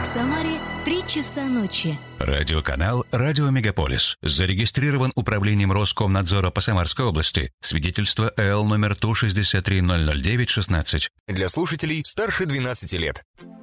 В Самаре 3 часа ночи. Радиоканал «Радио Мегаполис». Зарегистрирован Управлением Роскомнадзора по Самарской области. Свидетельство ЭЛ номер ТУ 6300916. Для слушателей старше 12 лет.